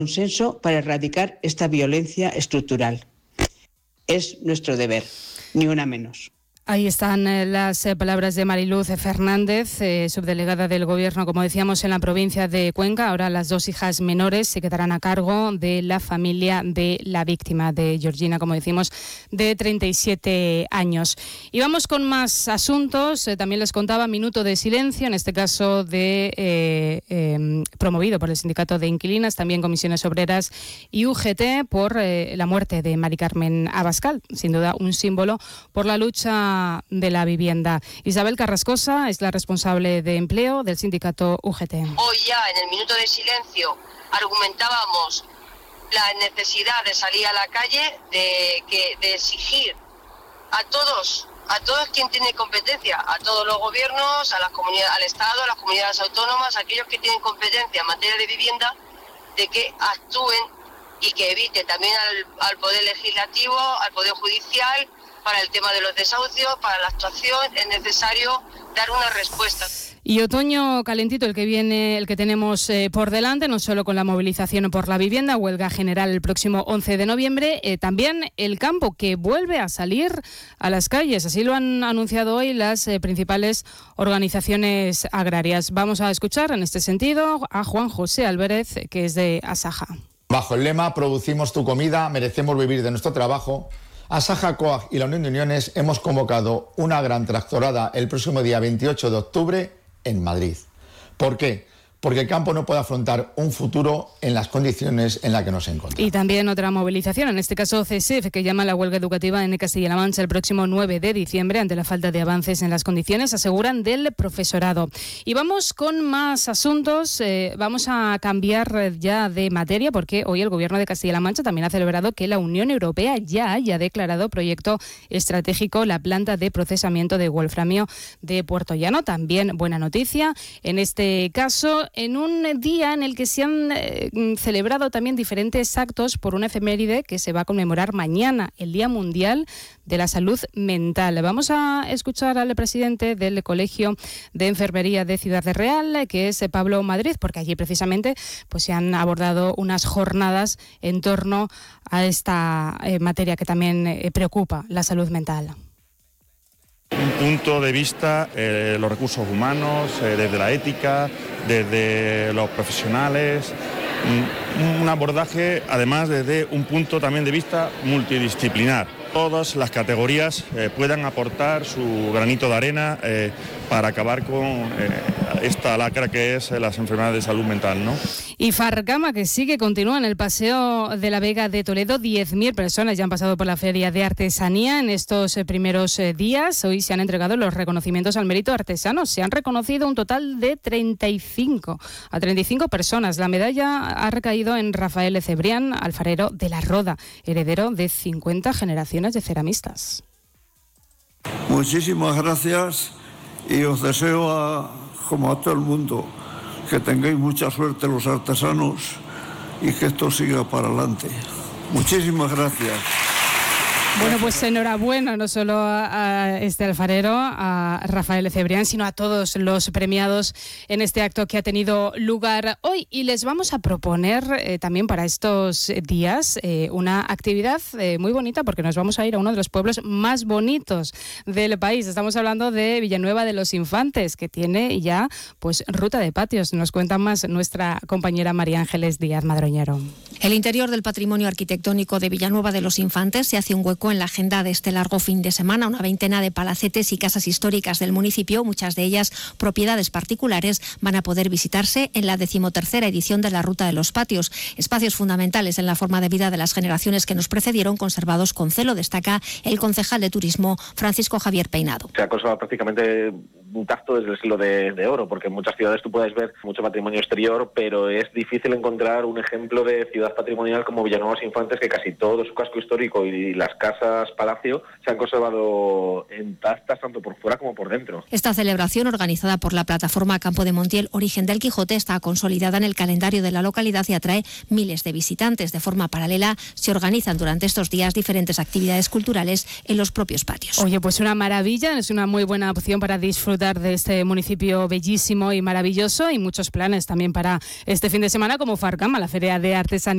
consenso para erradicar esta violencia estructural. Es nuestro deber, ni una menos. Ahí están las palabras de Mariluz Fernández, subdelegada del Gobierno, como decíamos, en la provincia de Cuenca. Ahora las dos hijas menores se quedarán a cargo de la familia de la víctima, de Georgina, como decimos, de 37 años. Y vamos con más asuntos. También les contaba minuto de silencio, en este caso promovido por el Sindicato de Inquilinas, también Comisiones Obreras y UGT, por la muerte de Mari Carmen Abascal. Sin duda un símbolo por la lucha de la vivienda. Isabel Carrascosa es la responsable de empleo del sindicato UGT. Hoy ya en el minuto de silencio argumentábamos la necesidad de salir a la calle, de exigir a todos quien tiene competencia, a todos los gobiernos, a las comunidades, al Estado, a las comunidades autónomas, a aquellos que tienen competencia en materia de vivienda, de que actúen y que evite también al Poder Legislativo, al Poder Judicial. Para el tema de los desahucios, para la actuación, es necesario dar una respuesta. Y otoño calentito el que tenemos por delante, no solo con la movilización por la vivienda, huelga general el próximo 11 de noviembre, también el campo que vuelve a salir a las calles. Así lo han anunciado hoy las principales organizaciones agrarias. Vamos a escuchar en este sentido a Juan José Álvarez, que es de Asaja. Bajo el lema "Producimos tu comida, merecemos vivir de nuestro trabajo", Asaja, COAG y la Unión de Uniones hemos convocado una gran tractorada el próximo día 28 de octubre en Madrid. ¿Por qué? Porque el campo no puede afrontar un futuro en las condiciones en las que nos encontramos. Y también otra movilización, en este caso CESIF, que llama a la huelga educativa en Castilla-La Mancha el próximo 9 de diciembre ante la falta de avances en las condiciones, aseguran, del profesorado. Y vamos con más asuntos. Vamos a cambiar ya de materia, porque hoy el Gobierno de Castilla-La Mancha también ha celebrado que la Unión Europea ya haya declarado proyecto estratégico la planta de procesamiento de wolframio de Puerto Llano. También buena noticia en este caso, en un día en el que se han celebrado también diferentes actos por una efeméride que se va a conmemorar mañana, el Día Mundial de la Salud Mental. Vamos a escuchar al presidente del Colegio de Enfermería de Ciudad Real, que es Pablo Madrid, porque allí precisamente pues se han abordado unas jornadas en torno a esta materia que también preocupa, la salud mental. Un punto de vista, los recursos humanos, desde la ética, desde los profesionales, un abordaje además desde un punto también de vista multidisciplinar. Todas las categorías puedan aportar su granito de arena para acabar con esta lacra que es las enfermedades de salud mental, ¿no? Y Farcama, que continúa en el Paseo de la Vega de Toledo. 10.000 personas ya han pasado por la Feria de Artesanía en estos primeros días. Hoy se han entregado los reconocimientos al mérito artesano. Se han reconocido un total de 35 personas. La medalla ha recaído en Rafael Cebrián, alfarero de La Roda, heredero de 50 generaciones de ceramistas. Muchísimas gracias y os deseo, como a todo el mundo, que tengáis mucha suerte los artesanos y que esto siga para adelante. Muchísimas gracias. Bueno, pues enhorabuena no solo a este alfarero, a Rafael Cebrián, sino a todos los premiados en este acto que ha tenido lugar hoy. Y les vamos a proponer también para estos días una actividad muy bonita, porque nos vamos a ir a uno de los pueblos más bonitos del país. Estamos hablando de Villanueva de los Infantes, que tiene ya pues ruta de patios. Nos cuenta más nuestra compañera María Ángeles Díaz Madroñero. El interior del patrimonio arquitectónico de Villanueva de los Infantes se hace un hueco en la agenda de este largo fin de semana. Una veintena de palacetes y casas históricas del municipio, muchas de ellas propiedades particulares, van a poder visitarse en la 13ª edición de la Ruta de los Patios. Espacios fundamentales en la forma de vida de las generaciones que nos precedieron, conservados con celo, destaca el concejal de Turismo, Francisco Javier Peinado. Se ha conservado prácticamente intacto desde el siglo de oro, porque en muchas ciudades tú puedes ver mucho patrimonio exterior, pero es difícil encontrar un ejemplo de ciudad patrimonial como Villanueva de los Infantes, que casi todo su casco histórico y las casas palacio se han conservado intactas tanto por fuera como por dentro. Esta celebración, organizada por la plataforma Campo de Montiel Origen del Quijote, está consolidada en el calendario de la localidad y atrae miles de visitantes. De forma paralela, se organizan durante estos días diferentes actividades culturales en los propios patios. Oye, pues una maravilla, es una muy buena opción para disfrutar de este municipio bellísimo y maravilloso, y muchos planes también para este fin de semana, como Farcama, la Feria de Artesanía